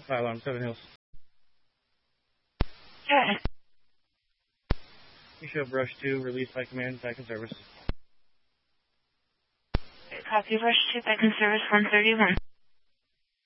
Fire alarm, 7 Hills. Okay. You show brush 2, release by command, back in service. Copy, brush 2, back in service, 131.